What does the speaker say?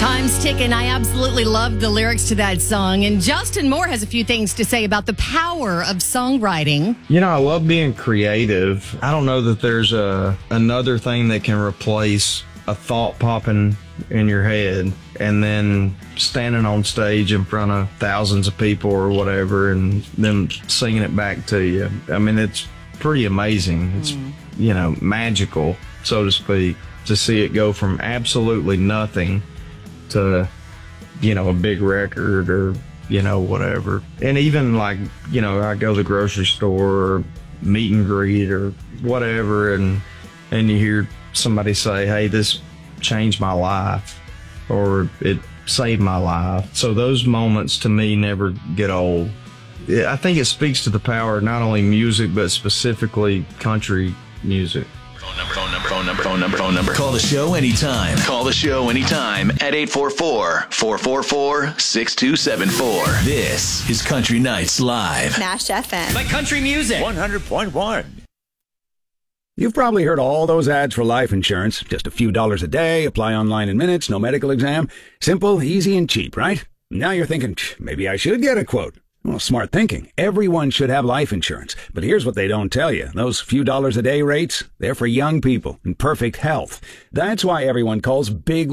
Time's ticking. I absolutely love the lyrics to that song. And Justin Moore has a few things to say about the power of songwriting. You know, I love being creative. I don't know that there's another thing that can replace a thought popping in your head and then standing on stage in front of thousands of people or whatever and them singing it back to you. I mean, it's pretty amazing. It's, you know, magical, so to speak, to see it go from absolutely nothing to, you know, a big record or, you know, whatever. And even like, you know, I go to the grocery store or meet and greet or whatever, and you hear somebody say, hey, this changed my life or it saved my life. So those moments to me never get old. I think it speaks to the power of not only music, but specifically country music. Phone number. Call the show anytime. Call the show anytime at 844-444-6274. This is Country Nights Live. Nash FM. Like country music. 100.1. You've probably heard all those ads for life insurance. Just a few dollars a day, apply online in minutes, no medical exam. Simple, easy, and cheap, right? Now you're thinking, maybe I should get a quote. Well, smart thinking. Everyone should have life insurance. But here's what they don't tell you. Those few dollars a day rates, they're for young people in perfect health. That's why everyone calls big